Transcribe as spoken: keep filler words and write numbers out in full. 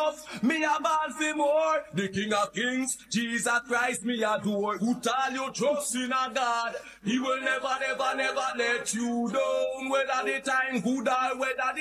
enough. Me a ball for more. The King of Kings, Jesus Christ, me adore. Put all your trust in a God. He will never, never, never let you down. Whether the time good or whether the